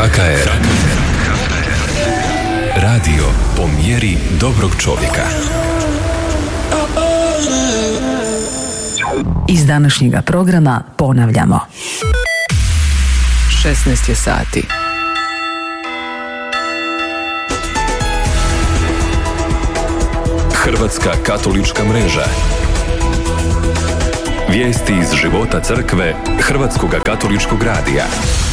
HKR. Radio po mjeri dobrog čovjeka. Iz današnjega programa ponavljamo. 16 je sati. Hrvatska katolička mreža. Vijesti iz života crkve Hrvatskoga katoličkog radija.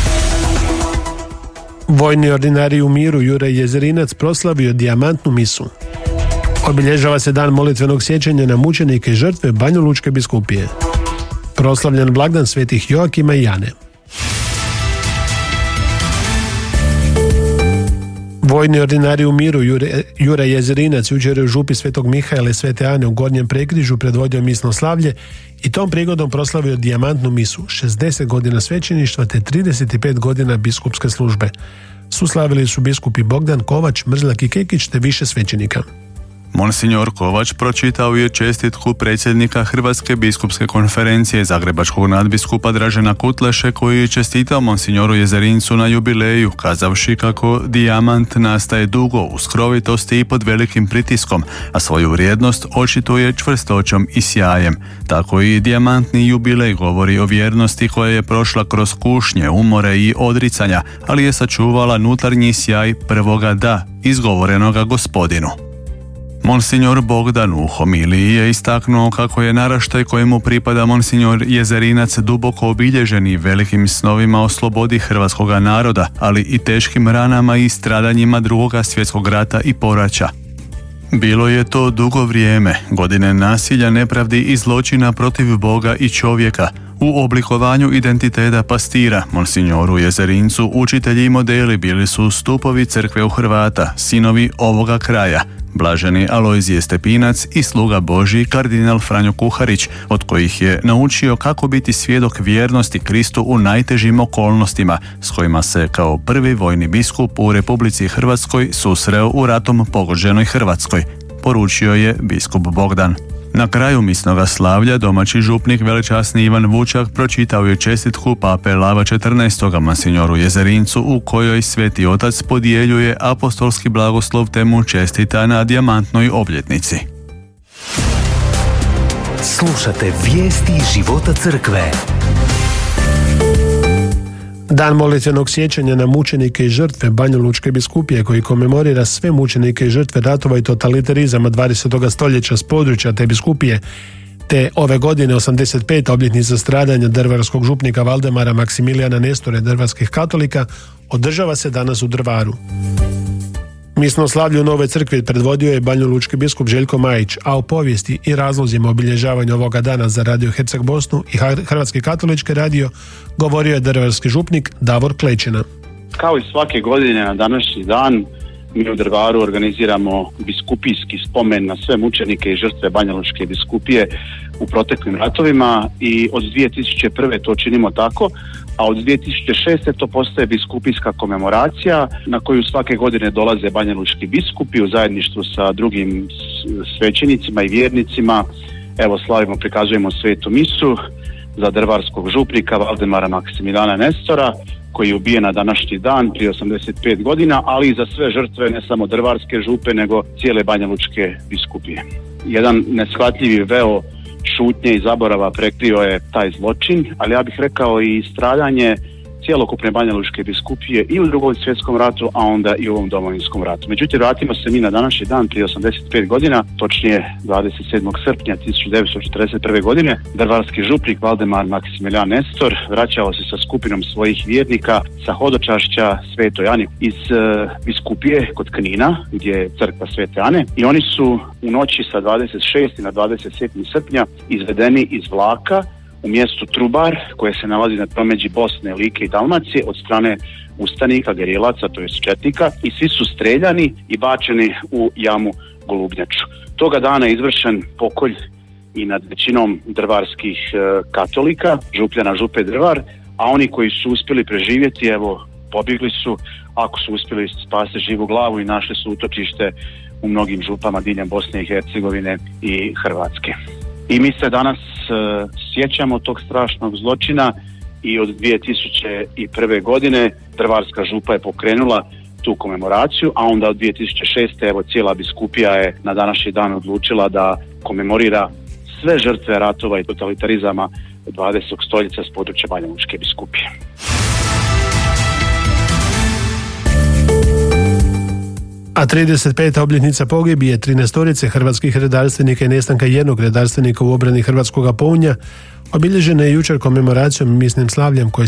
Vojni ordinarij u miru Juraj Jezerinac proslavio dijamantnu misu. Obilježava se dan molitvenog sjećanja na mučenike i žrtve Banjalučke biskupije. Proslavljen blagdan svetih Joakima i Jane. Vojni ordinarij u miru Juraj Jezerinac jučer je u župi Svetog Mihaela i Svete Ane u Gornjem Prekrižu predvodio misno slavlje i tom prigodom proslavio dijamantnu misu, 60 godina svećeništva te 35 godina biskupske službe. Suslavili su biskupi Bogdan, Kovač, Mrzlak i Kekić te više svećenika. Monsignor Kovač pročitao je čestitku predsjednika Hrvatske biskupske konferencije zagrebačkog nadbiskupa Dražena Kutleše, koji je čestitao monsignoru Jezerincu na jubileju, kazavši kako dijamant nastaje dugo u skrovitosti i pod velikim pritiskom, a svoju vrijednost očituje čvrstoćom i sjajem. Tako i dijamantni jubilej govori o vjernosti koja je prošla kroz kušnje, umore i odricanja, ali je sačuvala nutarnji sjaj prvoga da, izgovorenoga Gospodinu. Monsignor Bogdan u homiliji je istaknuo kako je naraštaj kojemu pripada monsignor Jezerinac duboko obilježen i velikim snovima o slobodi hrvatskoga naroda, ali i teškim ranama i stradanjima Drugoga svjetskog rata i poraća. Bilo je to dugo vrijeme, godine nasilja, nepravdi i zločina protiv Boga i čovjeka. U oblikovanju identiteta pastira, monsignoru Jezerincu, učitelji i modeli bili su stupovi crkve u Hrvata, sinovi ovoga kraja, blaženi Alojzije Stepinac i sluga Božji kardinal Franjo Kuharić, od kojih je naučio kako biti svjedok vjernosti Kristu u najtežim okolnostima, s kojima se kao prvi vojni biskup u Republici Hrvatskoj susreo u ratom pogođenoj Hrvatskoj, poručio je biskup Bogdan. Na kraju misnoga slavlja domaći župnik velečasni Ivan Vučak pročitao je čestitku pape Lava XIV. Monsignoru Jezerincu, u kojoj Sveti Otac podjeljuje apostolski blagoslov te mu čestita na dijamantnoj obljetnici. Slušate vijesti iz života crkve. Dan molitvenog sjećanja na mučenike i žrtve Banjalučke biskupije, koji komemorira sve mučenike i žrtve ratova i totalitarizama 20. stoljeća s područja te biskupije, te ove godine 85. obljetnica stradanja drvarskog župnika Valdemara Maksimilijana Nestore drvarskih katolika, održava se danas u Drvaru. Misno slavlje u Novoj crkvi predvodio je banjalučki biskup Željko Majić, a o povijesti i razlozima obilježavanja ovoga dana za Radio Herceg Bosnu i Hrvatski katolički radio govorio je drvarski župnik Davor Klečina. Kao i svake godine na današnji dan, mi u Drvaru organiziramo biskupijski spomen na sve mučenike i žrtve Banjalučke biskupije u proteklim ratovima i od 2001. to činimo tako, a od 2006. to postaje biskupijska komemoracija na koju svake godine dolaze banjalučki biskupi u zajedništvu sa drugim svećenicima i vjernicima. Evo slavimo, prikazujemo svetu misu za drvarskog župnika Valdemara Maksimilijana Nestora, koji je ubijen na današnji dan prije 85 godina, ali i za sve žrtve ne samo drvarske župe, nego cijele Banjalučke biskupije. Jedan neshvatljivi veo šutnje i zaborava prekrio je taj zločin, ali ja bih rekao i stradanje cjelokupne Banjalučke biskupije i u Drugom svjetskom ratu, a onda i u ovom Domovinskom ratu. Međutim, vratimo se mi na današnji dan prije 85 godina, točnije 27. srpnja 1941. godine. Drvarski župnik Valdemar Maksimilijan Nestor vraćao se sa skupinom svojih vjernika sa hodočašća Svetoj Ani iz biskupije kod Knina, gdje je crkva Svete Ane, i oni su u noći sa 26. na 27. srpnja izvedeni iz vlaka u mjestu Trubar, koje se nalazi na tromeđi Bosne, Like i Dalmacije, od strane ustanika, gerilaca, to je četnika, i svi su streljani i bačeni u jamu Golubnjaču. Toga dana je izvršen pokolj i nad većinom drvarskih katolika, župljana župe Drvar, a oni koji su uspjeli preživjeti, evo, pobjegli su, ako su uspjeli spasiti živu glavu, i našli su utočište u mnogim župama diljem Bosne i Hercegovine i Hrvatske. I mi se danas sjećamo tog strašnog zločina i od 2001. godine Drvarska župa je pokrenula tu komemoraciju, a onda od 2006. evo cijela biskupija je na današnji dan odlučila da komemorira sve žrtve ratova i totalitarizama 20. stoljeća s područja Banjalučke biskupije. A 35. obljetnica pogibije 13 hrvatskih redarstvenika i nestanka jednog redarstvenika u obrani Hrvatskoga Pounja obilježena je jučer komemoracijom i misnim slavljem koje